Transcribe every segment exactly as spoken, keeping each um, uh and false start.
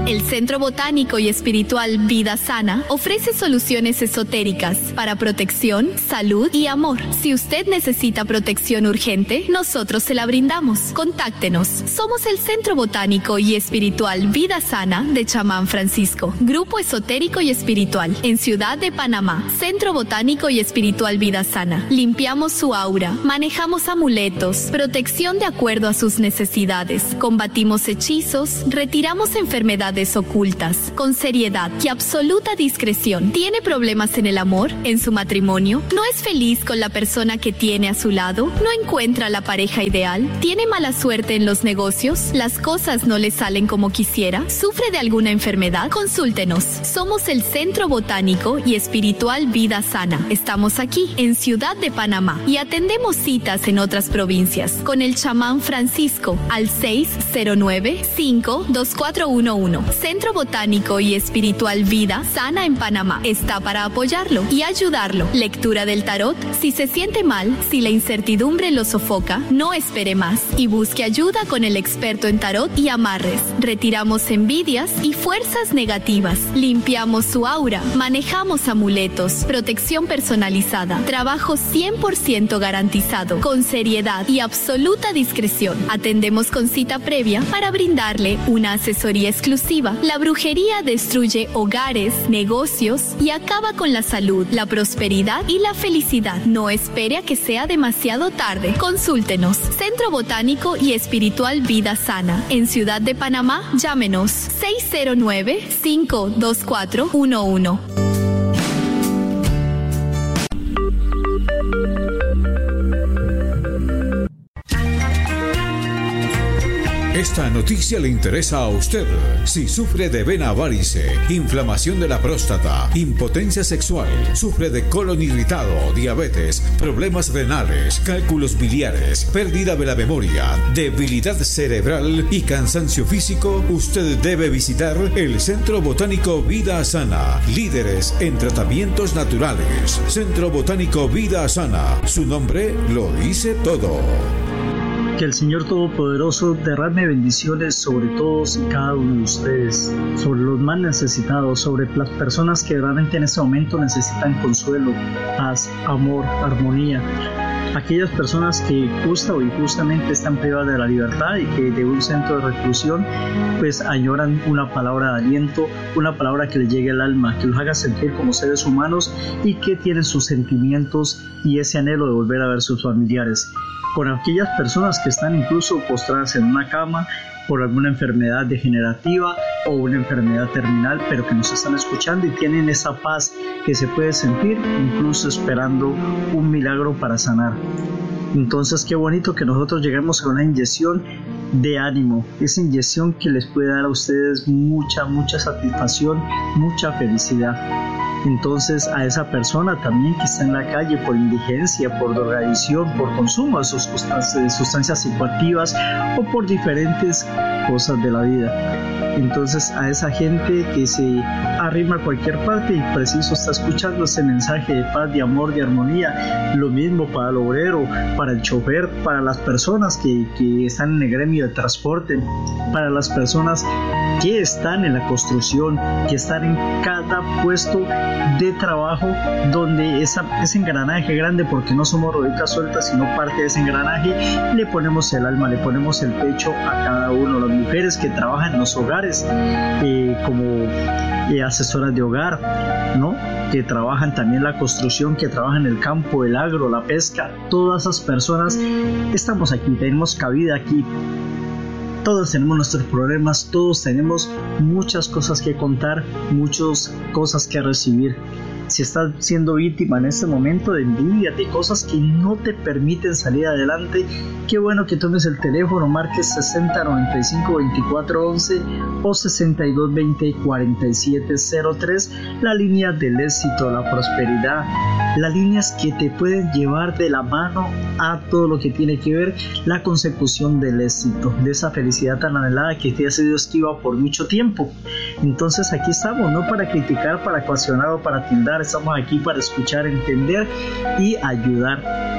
El Centro Botánico y Espiritual Vida Sana ofrece soluciones esotéricas para protección, salud y amor. Si usted necesita protección urgente, nosotros se la brindamos. Contáctenos. Somos el Centro Botánico y Espiritual Vida Sana de Chamán Francisco, Grupo Esotérico y Espiritual, en Ciudad de Panamá. Centro Botánico y Espiritual Vida Sana. Limpiamos su aura, manejamos amuletos, protección de acuerdo a sus necesidades, combatimos hechizos, retiramos enfermedades ocultas, con seriedad y absoluta discreción. ¿Tiene problemas en el amor, en su matrimonio? ¿No es feliz con la persona que tiene a su lado? ¿No encuentra la pareja ideal? ¿Tiene mala suerte en los negocios? ¿Las cosas no le salen como quisiera? ¿Sufre de alguna enfermedad? Consúltenos. Somos el Centro Botánico y Espiritual Vida Sana. Estamos aquí, en Ciudad de Panamá, y atendemos citas en otras provincias con el Chamán Francisco al seis cero nueve, cinco dos cuatro uno uno. Centro Botánico y Espiritual Vida Sana en Panamá está para apoyarlo y ayudarlo. Lectura del tarot. Si se siente mal, si la incertidumbre lo sofoca, no espere más y busque ayuda con el experto en tarot y amarres. Retiramos envidias y fuerzas negativas. Limpiamos su aura. Manejamos amuletos. Protección personalizada. Trabajo cien por ciento garantizado. Con seriedad y absoluta discreción. Atendemos con cita previa para brindarle una asesoría exclusiva. La brujería destruye hogares, negocios y acaba con la salud, la prosperidad y la felicidad. No espere a que sea demasiado tarde. Consúltenos. Centro Botánico y Espiritual Vida Sana. En Ciudad de Panamá, llámenos seis cero nueve, cinco dos cuatro uno uno. Esta noticia le interesa a usted. Si sufre de vena varice, inflamación de la próstata, impotencia sexual, sufre de colon irritado, diabetes, problemas renales, cálculos biliares, pérdida de la memoria, debilidad cerebral y cansancio físico, usted debe visitar el Centro Botánico Vida Sana, líderes en tratamientos naturales. Centro Botánico Vida Sana, su nombre lo dice todo. Que el Señor Todopoderoso derrame bendiciones sobre todos y cada uno de ustedes, sobre los más necesitados, sobre las personas que realmente en este momento necesitan consuelo, paz, amor, armonía. Aquellas personas que justa o injustamente están privadas de la libertad y que de un centro de reclusión pues añoran una palabra de aliento, una palabra que les llegue al alma, que los haga sentir como seres humanos y que tienen sus sentimientos y ese anhelo de volver a ver sus familiares. Con aquellas personas que están incluso postradas en una cama por alguna enfermedad degenerativa o una enfermedad terminal, pero que nos están escuchando y tienen esa paz que se puede sentir incluso esperando un milagro para sanar. Entonces qué bonito que nosotros lleguemos a una inyección de ánimo, esa inyección que les puede dar a ustedes mucha, mucha satisfacción, mucha felicidad. Entonces a esa persona también que está en la calle por indigencia, por drogadicción, por consumo de sus sustancias, sustancias psicoactivas o por diferentes cosas de la vida. Entonces a esa gente que se arrima a cualquier parte y preciso está escuchando ese mensaje de paz, de amor, de armonía, lo mismo para el obrero, para el chofer, para las personas que, que están en el gremio de transporte, para las personas que están en la construcción, que están en cada puesto de trabajo donde esa, ese engranaje grande, porque no somos rueditas sueltas sino parte de ese engranaje, le ponemos el alma, le ponemos el pecho a cada uno. Las mujeres que trabajan en los hogares eh, como eh, asesoras de hogar, ¿no?, que trabajan también la construcción, que trabajan el campo, el agro, la pesca, todas esas personas estamos aquí, tenemos cabida aquí. Todos tenemos nuestros problemas, todos tenemos muchas cosas que contar, muchas cosas que recibir. Si estás siendo víctima en este momento de envidia, de cosas que no te permiten salir adelante, qué bueno que tomes el teléfono, marques sesenta noventa y cinco veinticuatro once o sesenta y dos veinte cuarenta y siete cero tres, la línea del éxito, la prosperidad, las líneas que te pueden llevar de la mano a todo lo que tiene que ver la consecución del éxito, de esa felicidad tan anhelada que te ha sido esquiva por mucho tiempo. Entonces aquí estamos, no para criticar, para cuestionar o para tildar, estamos aquí para escuchar, entender y ayudar.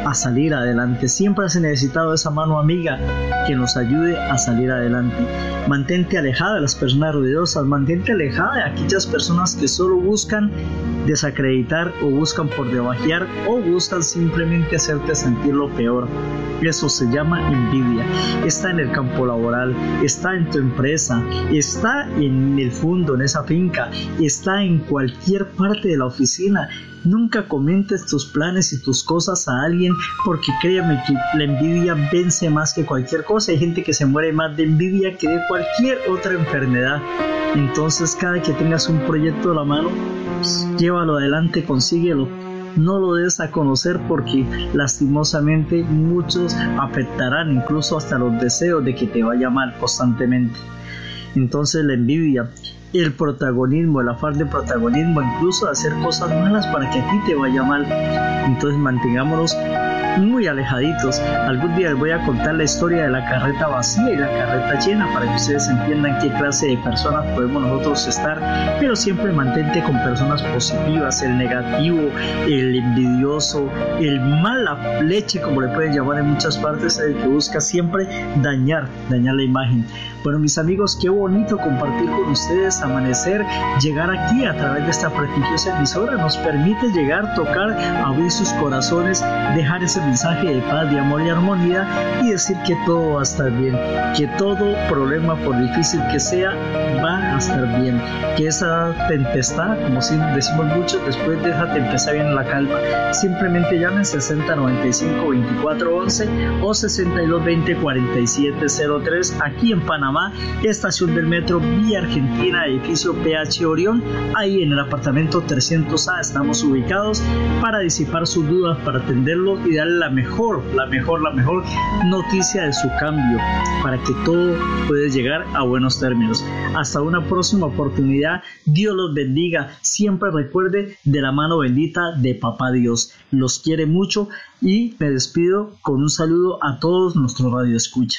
a salir adelante. Siempre has necesitado esa mano amiga que nos ayude a salir adelante. Mantente alejada de las personas ruidosas, mantente alejada de aquellas personas que solo buscan desacreditar o buscan por debajear o buscan simplemente hacerte sentir lo peor. Eso se llama envidia. Está en el campo laboral, está en tu empresa, está en el fondo, en esa finca, está en cualquier parte de la oficina. Nunca comentes tus planes y tus cosas a alguien, porque créeme que la envidia vence más que cualquier cosa. Hay gente que se muere más de envidia que de cualquier otra enfermedad. Entonces, cada que tengas un proyecto a la mano, pues, llévalo adelante, consíguelo. No lo des a conocer, porque lastimosamente muchos afectarán incluso hasta los deseos de que te vaya mal constantemente. Entonces, la envidia, el protagonismo, el afán de protagonismo, incluso hacer cosas malas para que a ti te vaya mal. Entonces, mantengámonos muy alejaditos. Algún día les voy a contar la historia de la carreta vacía y la carreta llena, para que ustedes entiendan qué clase de personas podemos nosotros estar. Pero siempre mantente con personas positivas. El negativo, el envidioso, el mala leche, como le pueden llamar en muchas partes, el que busca siempre dañar, dañar la imagen. Bueno, mis amigos, qué bonito compartir con ustedes, amanecer, llegar aquí a través de esta prestigiosa emisora. Nos permite llegar, tocar, abrir sus corazones, dejar ese mensaje de paz, de amor y armonía, y decir que todo va a estar bien, que todo problema, por difícil que sea, va a estar bien, que esa tempestad, como decimos mucho, después de esa tempestad viene la calma. Simplemente llamen sesenta noventa y cinco veinticuatro once o sesenta y dos veinte cuarenta y siete cero tres aquí en Panamá, estación del metro Vía Argentina, edificio P H Orión. Ahí en el apartamento trescientos A estamos ubicados para disipar sus dudas, para atenderlo y darle la mejor, la mejor, la mejor noticia de su cambio, para que todo pueda llegar a buenos términos. Hasta una próxima oportunidad. Dios los bendiga. Siempre recuerde de la mano bendita de Papá Dios. Los quiere mucho y me despido con un saludo a todos nuestros radioescucha.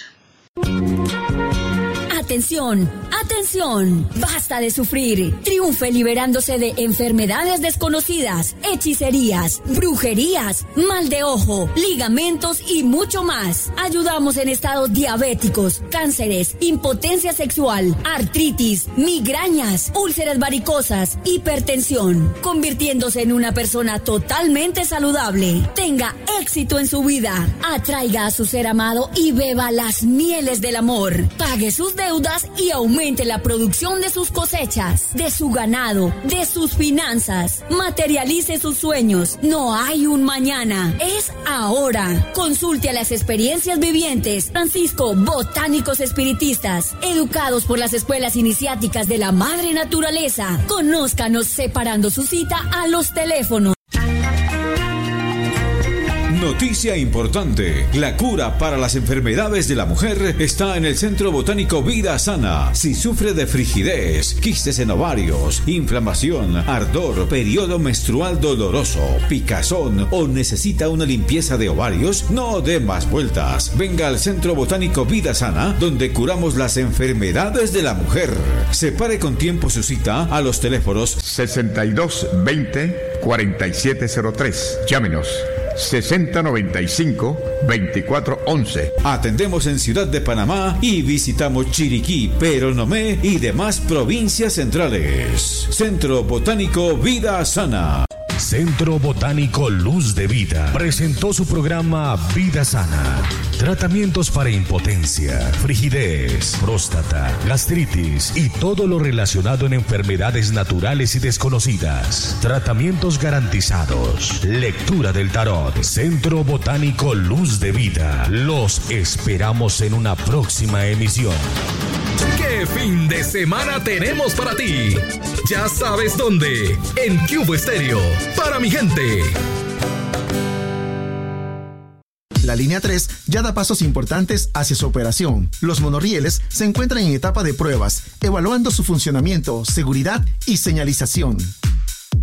Atención, atención, basta de sufrir. Triunfe liberándose de enfermedades desconocidas, hechicerías, brujerías, mal de ojo, ligamentos y mucho más. Ayudamos en estados diabéticos, cánceres, impotencia sexual, artritis, migrañas, úlceras varicosas, hipertensión, convirtiéndose en una persona totalmente saludable. Tenga éxito en su vida. Atraiga a su ser amado y beba las mieles del amor. Pague sus deudas y aumente la producción de sus cosechas, de su ganado, de sus finanzas. Materialice sus sueños. No hay un mañana, es ahora. Consulte a las experiencias vivientes Francisco Botánicos Espiritistas, educados por las escuelas iniciáticas de la Madre Naturaleza. Conózcanos separando su cita a los teléfonos. Noticia importante: la cura para las enfermedades de la mujer está en el Centro Botánico Vida Sana. Si sufre de frigidez, quistes en ovarios, inflamación, ardor, periodo menstrual doloroso, picazón o necesita una limpieza de ovarios, no dé más vueltas. Venga al Centro Botánico Vida Sana, donde curamos las enfermedades de la mujer. Separe con tiempo su cita a los teléfonos sesenta y dos veinte cuarenta y siete cero tres. Llámenos sesenta noventa y cinco veinticuatro once. Atendemos en Ciudad de Panamá y visitamos Chiriquí, Peronomé y demás provincias centrales. Centro Botánico Vida Sana. Centro Botánico Luz de Vida presentó su programa Vida Sana. Tratamientos para impotencia, frigidez, próstata, gastritis y todo lo relacionado en enfermedades naturales y desconocidas. Tratamientos garantizados. Lectura del tarot. Centro Botánico Luz de Vida. Los esperamos en una próxima emisión. ¿Qué fin de semana tenemos para ti? Ya sabes dónde. En Cubo Estéreo. Para mi gente. La línea tres ya da pasos importantes hacia su operación. Los monorrieles se encuentran en etapa de pruebas, evaluando su funcionamiento, seguridad y señalización.